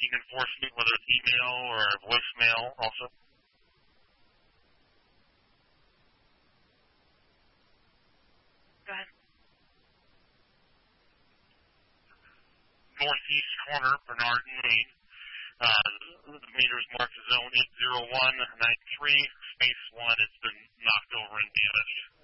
seeking enforcement, whether it's email or voicemail also? Go ahead. Northeast corner, Bernard and Main. The meter is marked zone 80193, space 1. It's been knocked over and damaged.